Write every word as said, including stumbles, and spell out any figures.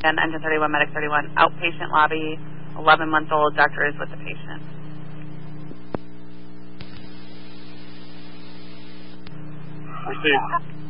And Engine thirty-one, Medic thirty-one, outpatient lobby, eleven-month-old, doctor is with the patient. Received.